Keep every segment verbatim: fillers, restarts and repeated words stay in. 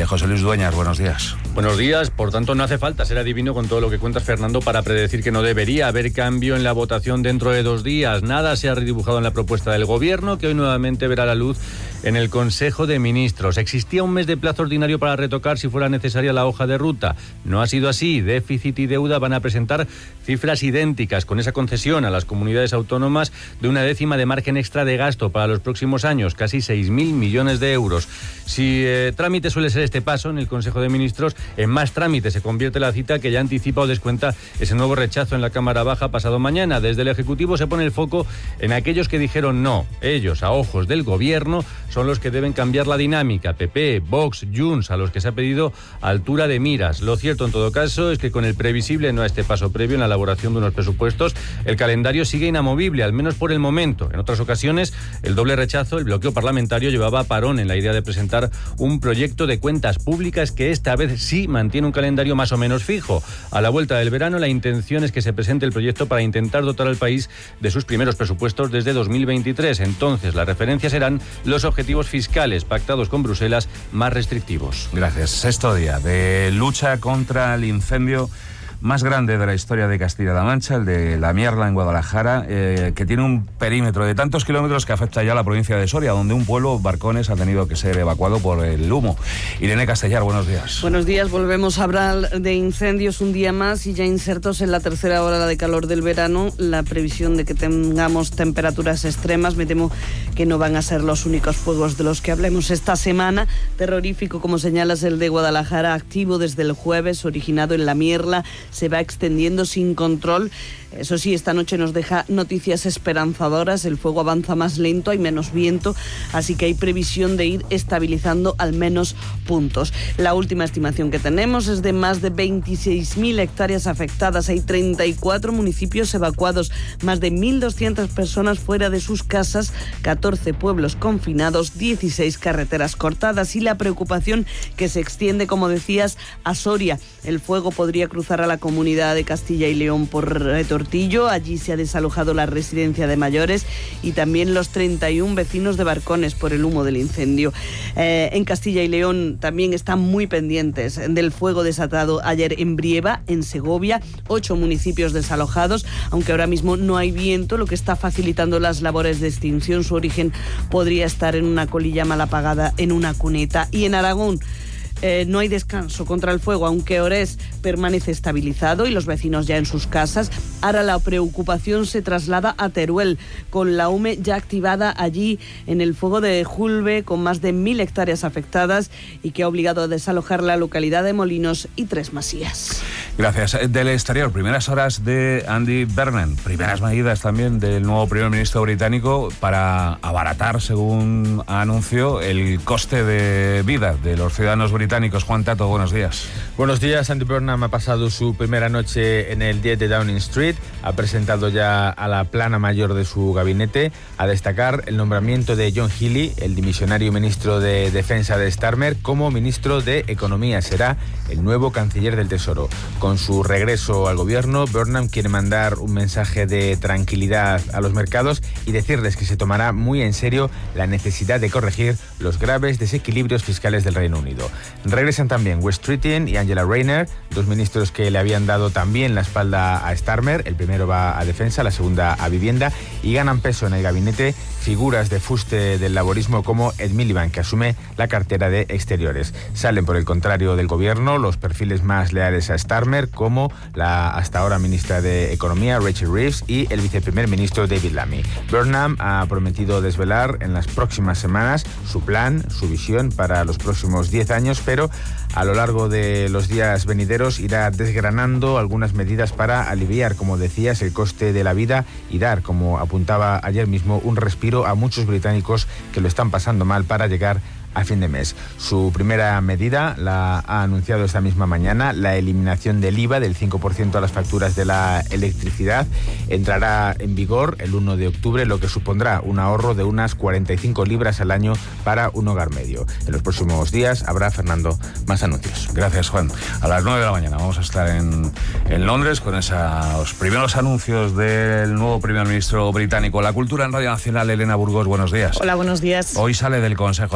José Luis Dueñas, buenos días. Buenos días. Por tanto, no hace falta ser adivino con todo lo que cuentas, Fernando, para predecir que no debería haber cambio en la votación dentro de dos días. Nada se ha redibujado en la propuesta del Gobierno, que hoy nuevamente verá la luz en el Consejo de Ministros. Existía un mes de plazo ordinario para retocar si fuera necesaria la hoja de ruta. No ha sido así. Déficit y deuda van a presentar cifras idénticas, con esa concesión a las comunidades autónomas de una décima de margen extra de gasto para los próximos años, casi seis mil millones de euros. Si eh, trámite suele ser este paso en el Consejo de Ministros, en más trámite se convierte la cita que ya anticipa o descuenta ese nuevo rechazo en la Cámara Baja pasado mañana. Desde el Ejecutivo se pone el foco en aquellos que dijeron no. Ellos, a ojos del Gobierno, son los que deben cambiar la dinámica. P P, Vox, Junts, a los que se ha pedido altura de miras. Lo cierto, en todo caso, es que con el previsible no a este paso previo en la elaboración de unos presupuestos, el calendario sigue inamovible, al menos por el momento. En otras ocasiones, el doble rechazo, el bloqueo parlamentario, llevaba a parón en la idea de presentar un proyecto de cuentas públicas que esta vez sí mantiene un calendario más o menos fijo. A la vuelta del verano, la intención es que se presente el proyecto para intentar dotar al país de sus primeros presupuestos desde dos mil veintitrés. Entonces, las referencias serán los objetivos fiscales pactados con Bruselas más restrictivos. Gracias. Sexto día de lucha contra el incendio más grande de la historia de Castilla-La Mancha, el de La Mierla en Guadalajara, eh, que tiene un perímetro de tantos kilómetros que afecta ya a la provincia de Soria, donde un pueblo, Barcones, ha tenido que ser evacuado por el humo. Irene Castellar, buenos días. Buenos días, volvemos a hablar de incendios un día más y ya insertos en la tercera hora de calor del verano. La previsión de que tengamos temperaturas extremas, me temo que no van a ser los únicos fuegos de los que hablemos esta semana. Terrorífico, como señalas, el de Guadalajara, activo desde el jueves, originado en La Mierla, se va extendiendo sin control. Eso sí, esta noche nos deja noticias esperanzadoras. El fuego avanza más lento, hay menos viento, así que hay previsión de ir estabilizando al menos puntos. La última estimación que tenemos es de más de veintiséis mil hectáreas afectadas. Hay treinta y cuatro municipios evacuados, más de mil doscientas personas fuera de sus casas, catorce pueblos confinados, dieciséis carreteras cortadas y la preocupación que se extiende, como decías, a Soria. El fuego podría cruzar a la comunidad de Castilla y León por Retortillo. Allí se ha desalojado la residencia de mayores y también los treinta y uno vecinos de Barcones por el humo del incendio. Eh, en Castilla y León también están muy pendientes del fuego desatado ayer en Brieva, en Segovia, ocho municipios desalojados, aunque ahora mismo no hay viento, lo que está facilitando las labores de extinción. Su origen podría estar en una colilla mal apagada en una cuneta. Y en Aragón, Eh, no hay descanso contra el fuego, aunque Orés permanece estabilizado y los vecinos ya en sus casas. Ahora la preocupación se traslada a Teruel, con la UME ya activada allí en el fuego de Julbe, con más de mil hectáreas afectadas y que ha obligado a desalojar la localidad de Molinos y Tres Masías. Gracias. Del exterior, primeras horas de Andy Burnham, primeras medidas también del nuevo primer ministro británico para abaratar, según anunció, el coste de vida de los ciudadanos británicos. Juan Tato, buenos días. Buenos días. Andy Burnham ha pasado su primera noche en el diez de Downing Street, ha presentado ya a la plana mayor de su gabinete, a destacar el nombramiento de John Healey, el dimisionario ministro de Defensa de Starmer, como ministro de Economía. Será el nuevo canciller del Tesoro. Con su regreso al gobierno, Burnham quiere mandar un mensaje de tranquilidad a los mercados y decirles que se tomará muy en serio la necesidad de corregir los graves desequilibrios fiscales del Reino Unido. Regresan también Wes Streeting y Angela Rayner, dos ministros que le habían dado también la espalda a Starmer. El primero va a Defensa, la segunda a Vivienda, y ganan peso en el gabinete figuras de fuste del laborismo como Ed Miliband, que asume la cartera de Exteriores. Salen, por el contrario del gobierno, los perfiles más leales a Starmer, como la hasta ahora ministra de Economía, Rachel Reeves, y el viceprimer ministro David Lammy. Burnham ha prometido desvelar en las próximas semanas su plan, su visión para los próximos diez años, pero a lo largo de los días venideros irá desgranando algunas medidas para aliviar, como decías, el coste de la vida y dar, como apuntaba ayer mismo, un respiro a muchos británicos que lo están pasando mal para llegar a fin de mes. Su primera medida la ha anunciado esta misma mañana, la eliminación del I V A del cinco por ciento a las facturas de la electricidad. Entrará en vigor el uno de octubre, lo que supondrá un ahorro de unas cuarenta y cinco libras al año para un hogar medio. En los próximos días habrá, Fernando, más anuncios. Gracias, Juan. A las nueve de la mañana vamos a estar en, en Londres con esos primeros anuncios del nuevo primer ministro británico. La cultura en Radio Nacional, Elena Burgos, buenos días. Hola, buenos días. Hoy sale del Consejo de Ministros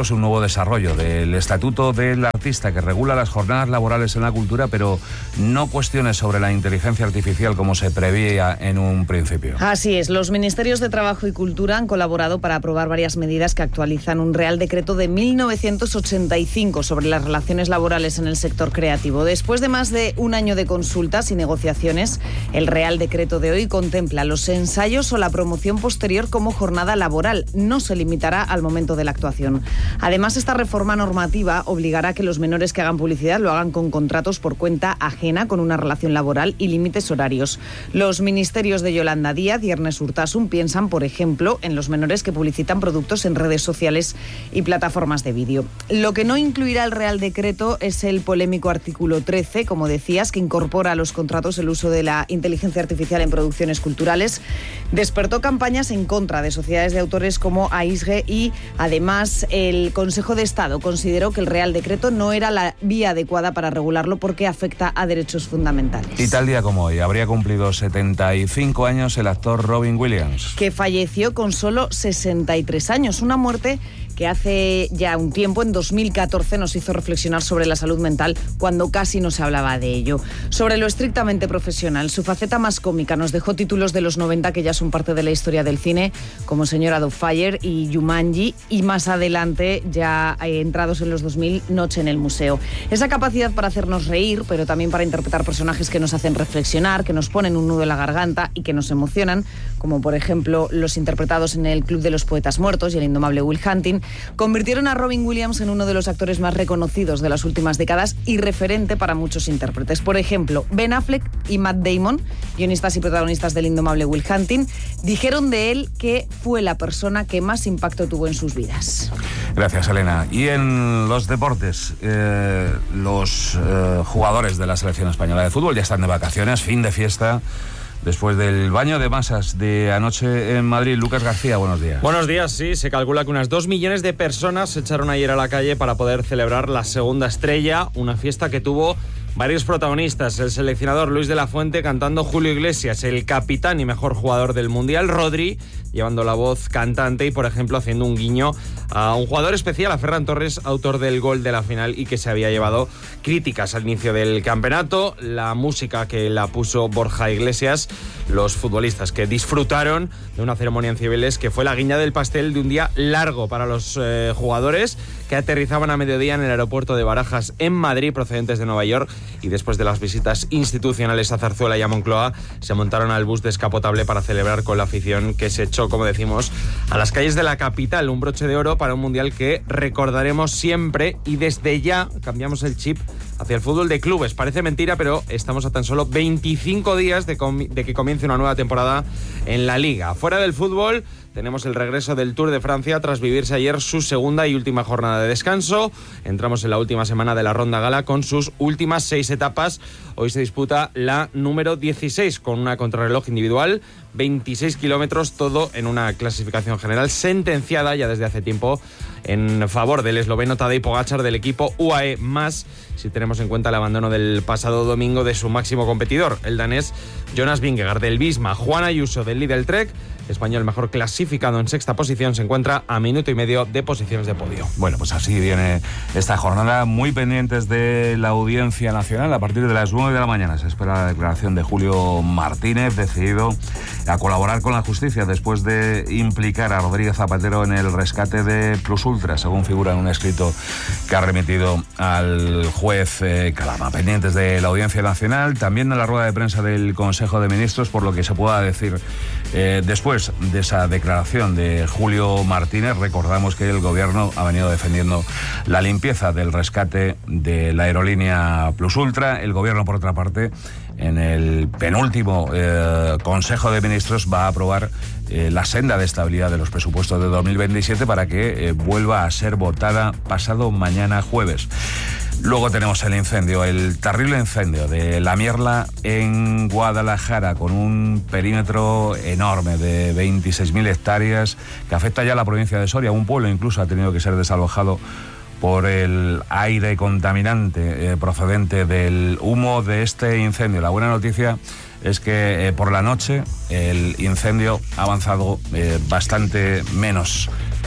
es un nuevo desarrollo del Estatuto del Artista que regula las jornadas laborales en la cultura, pero no cuestiones sobre la inteligencia artificial como se preveía en un principio. Así es, los Ministerios de Trabajo y Cultura han colaborado para aprobar varias medidas que actualizan un Real Decreto de mil novecientos ochenta y cinco sobre las relaciones laborales en el sector creativo. Después de más de un año de consultas y negociaciones, el Real Decreto de hoy contempla los ensayos o la promoción posterior como jornada laboral. No se limitará al momento de la actuación. Además, esta reforma normativa obligará a que los menores que hagan publicidad lo hagan con contratos por cuenta ajena con una relación laboral y límites horarios. Los ministerios de Yolanda Díaz y Ernest Urtasun piensan, por ejemplo, en los menores que publicitan productos en redes sociales y plataformas de vídeo. Lo que no incluirá el Real Decreto es el polémico artículo trece, como decías, que incorpora a los contratos el uso de la inteligencia artificial en producciones culturales. Despertó campañas en contra de sociedades de autores como A I S G y, además, el Consejo de Estado consideró que el Real Decreto no era la vía adecuada para regularlo porque afecta a derechos fundamentales. Y tal día como hoy, habría cumplido setenta y cinco años el actor Robin Williams, que falleció con solo sesenta y tres años, una muerte que hace ya un tiempo, en dos mil catorce, nos hizo reflexionar sobre la salud mental cuando casi no se hablaba de ello. Sobre lo estrictamente profesional, su faceta más cómica nos dejó títulos de los noventa que ya son parte de la historia del cine, como Señora Doubtfire y Jumanji, y más adelante, ya eh, entrados en los dos mil, Noche en el Museo. Esa capacidad para hacernos reír, pero también para interpretar personajes que nos hacen reflexionar, que nos ponen un nudo en la garganta y que nos emocionan, como por ejemplo los interpretados en el Club de los Poetas Muertos y el indomable Will Hunting, convirtieron a Robin Williams en uno de los actores más reconocidos de las últimas décadas y referente para muchos intérpretes. Por ejemplo, Ben Affleck y Matt Damon, guionistas y protagonistas del indomable Will Hunting, dijeron de él que fue la persona que más impacto tuvo en sus vidas. Gracias, Elena. Y en los deportes, eh, los eh, jugadores de la selección española de fútbol ya están de vacaciones, fin de fiesta. Después del baño de masas de anoche en Madrid. Lucas García, buenos días. Buenos días, sí. Se calcula que unas dos millones de personas se echaron ayer a la calle para poder celebrar la segunda estrella, una fiesta que tuvo varios protagonistas. El seleccionador Luis de la Fuente cantando Julio Iglesias, el capitán y mejor jugador del Mundial, Rodri, llevando la voz cantante y, por ejemplo, haciendo un guiño a un jugador especial, a Ferran Torres, autor del gol de la final y que se había llevado críticas al inicio del campeonato. La música que la puso Borja Iglesias, los futbolistas que disfrutaron de una ceremonia en Cibeles que fue la guinda del pastel de un día largo para los eh, jugadores que aterrizaban a mediodía en el aeropuerto de Barajas en Madrid, procedentes de Nueva York, y después de las visitas institucionales a Zarzuela y a Moncloa se montaron al bus descapotable para celebrar con la afición que se echó, como decimos, a las calles de la capital. Un broche de oro para un mundial que recordaremos siempre, y desde ya cambiamos el chip hacia el fútbol de clubes. Parece mentira, pero estamos a tan solo veinticinco días de, de que comience una nueva temporada en la Liga. Fuera del fútbol, tenemos el regreso del Tour de Francia tras vivirse ayer su segunda y última jornada de descanso. Entramos en la última semana de la Ronda Gala con sus últimas seis etapas. Hoy se disputa la número dieciséis con una contrarreloj individual, veintiséis kilómetros, todo en una clasificación general sentenciada ya desde hace tiempo en favor del esloveno Tadej Pogačar del equipo U A E más, si tenemos en cuenta el abandono del pasado domingo de su máximo competidor, el danés Jonas Vingegaard del Visma. Juan Ayuso del Lidl Trek, español mejor clasificado en sexta posición, se encuentra a minuto y medio de posiciones de podio. Bueno, pues así viene esta jornada, muy pendientes de la Audiencia Nacional. A partir de las nueve de la mañana se espera la declaración de Julio Martínez, decidido a colaborar con la justicia después de implicar a Rodríguez Zapatero en el rescate de Plus Ultra, según figura en un escrito que ha remitido al juez eh, Calama. Pendientes de la Audiencia Nacional, también de la rueda de prensa del Consejo de Ministros, por lo que se pueda decir eh, después de esa declaración de Julio Martínez. Recordamos que el Gobierno ha venido defendiendo la limpieza del rescate de la aerolínea Plus Ultra. El Gobierno, por otra parte, en el penúltimo eh, Consejo de Ministros va a aprobar eh, la senda de estabilidad de los presupuestos de dos mil veintisiete para que eh, vuelva a ser votada pasado mañana jueves. Luego tenemos el incendio, el terrible incendio de La Mierla en Guadalajara, con un perímetro enorme de veintiséis mil hectáreas que afecta ya a la provincia de Soria. Un pueblo incluso ha tenido que ser desalojado por el aire contaminante eh, procedente del humo de este incendio. La buena noticia es que eh, por la noche el incendio ha avanzado eh, bastante menos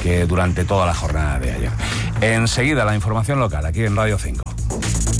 que durante toda la jornada de ayer. Enseguida la información local, aquí en Radio cinco.